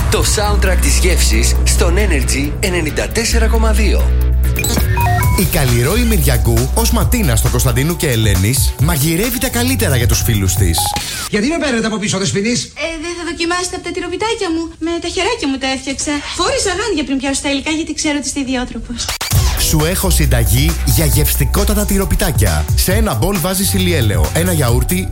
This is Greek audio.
Το soundtrack της γεύσης στον Energy 94,2. Η Καλλιρόη Μυριακού ως Ματίνα στο Κωνσταντίνου και Ελένης μαγειρεύει τα καλύτερα για τους φίλους της. Γιατί με παίρνετε από πίσω, Δεσποινής? Δεν θα δοκιμάσετε από τα τυροπιτάκια μου? Με τα χεράκια μου τα έφτιαξα. Φόρησα γάντια πριν πιάσω τα υλικά γιατί ξέρω ότι είστε ιδιότροπος. Σου έχω συνταγή για γευστικότατα τυροπιτάκια. Σε ένα μπολ βάζεις ηλιέλαιο, ένα γιαούρτι,